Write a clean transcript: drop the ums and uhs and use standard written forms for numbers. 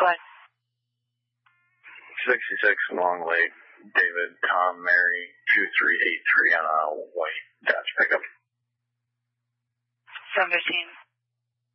Go ahead. 66 Long Lake, David, Tom, Mary, 2383 on a white Dodge pickup. 715.